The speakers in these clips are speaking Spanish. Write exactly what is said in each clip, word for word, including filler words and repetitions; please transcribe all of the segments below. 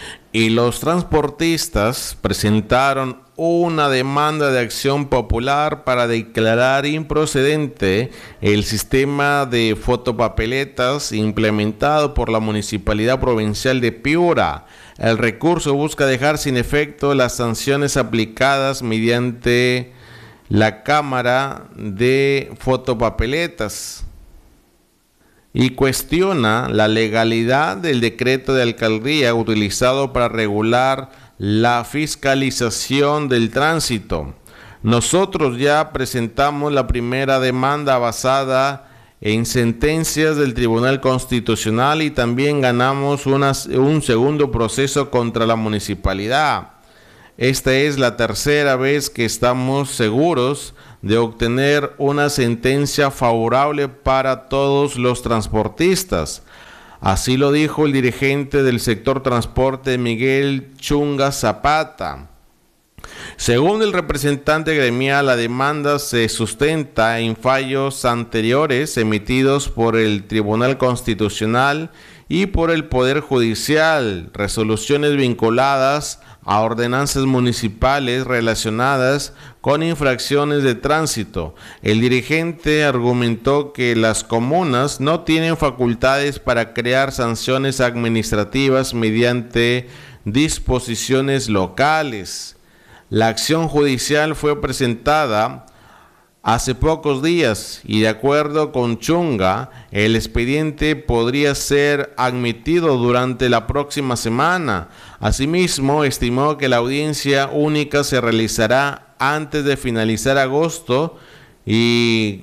Y los transportistas presentaron una demanda de acción popular para declarar improcedente el sistema de fotopapeletas implementado por la Municipalidad Provincial de Piura. El recurso busca dejar sin efecto las sanciones aplicadas mediante la Cámara de Fotopapeletas y cuestiona la legalidad del decreto de alcaldía utilizado para regular la fiscalización del tránsito. Nosotros ya presentamos la primera demanda basada en sentencias del Tribunal Constitucional y también ganamos una, un segundo proceso contra la municipalidad. Esta es la tercera vez que estamos seguros de obtener una sentencia favorable para todos los transportistas. Así lo dijo el dirigente del sector transporte, Miguel Chunga Zapata. Según el representante gremial, la demanda se sustenta en fallos anteriores emitidos por el Tribunal Constitucional y por el Poder Judicial, resoluciones vinculadas a ordenanzas municipales relacionadas con infracciones de tránsito. El dirigente argumentó que las comunas no tienen facultades para crear sanciones administrativas mediante disposiciones locales. La acción judicial fue presentada hace pocos días y de acuerdo con Chunga, el expediente podría ser admitido durante la próxima semana. Asimismo, estimó que la audiencia única se realizará antes de finalizar agosto y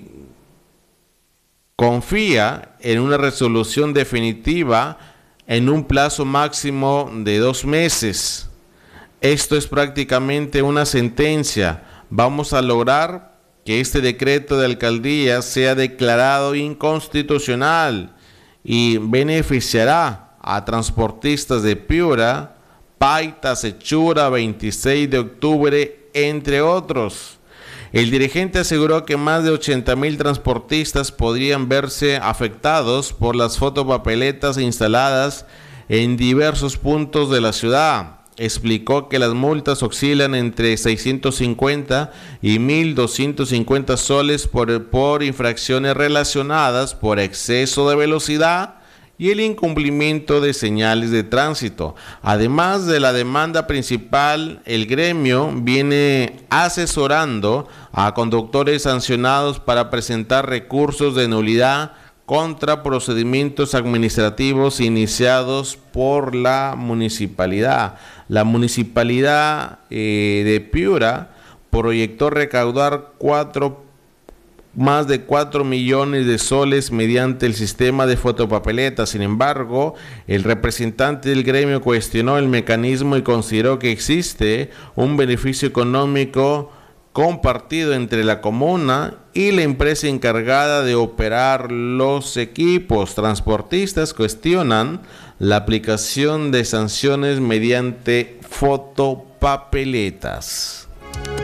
confía en una resolución definitiva en un plazo máximo de dos meses. Esto es prácticamente una sentencia. Vamos a lograr que este decreto de alcaldía sea declarado inconstitucional y beneficiará a transportistas de Piura, Paita, Sechura, veintiséis de octubre, entre otros. El dirigente aseguró que más de ochenta mil transportistas podrían verse afectados por las fotopapeletas instaladas en diversos puntos de la ciudad. Explicó que las multas oscilan entre seiscientos cincuenta y mil doscientos cincuenta soles por, por infracciones relacionadas por exceso de velocidad y el incumplimiento de señales de tránsito. Además de la demanda principal, el gremio viene asesorando a conductores sancionados para presentar recursos de nulidad contra procedimientos administrativos iniciados por la municipalidad. La municipalidad eh, de Piura proyectó recaudar cuatro, más de cuatro millones de soles mediante el sistema de fotopapeletas. Sin embargo, el representante del gremio cuestionó el mecanismo y consideró que existe un beneficio económico compartido entre la comuna y la empresa encargada de operar los equipos. Transportistas cuestionan la aplicación de sanciones mediante fotopapeletas.